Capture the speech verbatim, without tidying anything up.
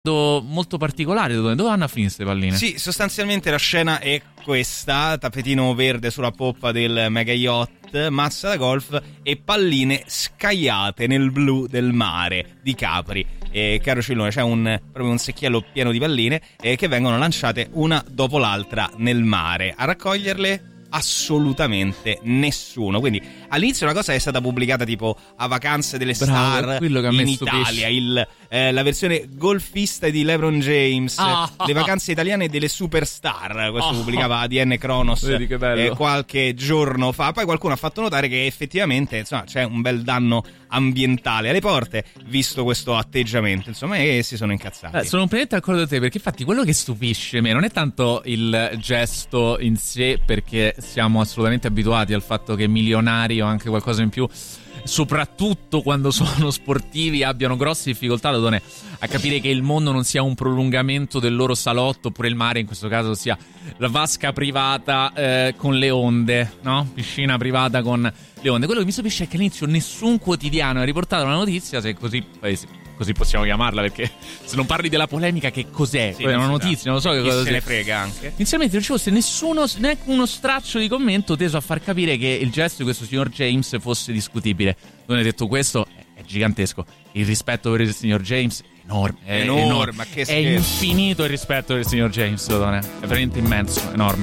molto particolare. Dove, dove vanno a finire queste palline? Sì, sostanzialmente la scena è questa: tappetino verde sulla poppa del mega yacht, mazza da golf e palline scagliate nel blu del mare di Capri. E caro Cillone, c'è un, proprio un secchiello pieno di palline eh, che vengono lanciate una dopo l'altra nel mare. A raccoglierle assolutamente nessuno. Quindi all'inizio una cosa è stata pubblicata tipo a Vacanze delle Bravo, Star in Italia, il, eh, la versione golfista di LeBron James, ah, le vacanze italiane delle superstar. Questo ah, pubblicava A D N Kronos eh, qualche giorno fa. Poi qualcuno ha fatto notare che effettivamente insomma c'è un bel danno ambientale alle porte visto questo atteggiamento, insomma, e si sono incazzati. Eh, sono completamente d'accordo con te, perché infatti quello che stupisce me non è tanto il gesto in sé, perché siamo assolutamente abituati al fatto che milionari o anche qualcosa in più, soprattutto quando sono sportivi, abbiano grosse difficoltà Dodone, a capire che il mondo non sia un prolungamento del loro salotto, oppure il mare in questo caso sia la vasca privata eh, con le onde, no? Piscina privata con le onde. Quello che mi stupisce è che all'inizio nessun quotidiano ha riportato la notizia, se così eh, così possiamo chiamarla, perché se non parli della polemica, che cos'è? Sì, è una non notizia, non lo so che chi cosa se sia. ne frega anche. Inizialmente non ci fosse nessuno, neanche uno straccio di commento teso a far capire che il gesto di questo signor James fosse discutibile. Non hai detto questo, è gigantesco. Il rispetto per il signor James è enorme, è, enorme, enorme. Ma che è infinito il rispetto per il signor James, Dodone. È veramente immenso, enorme.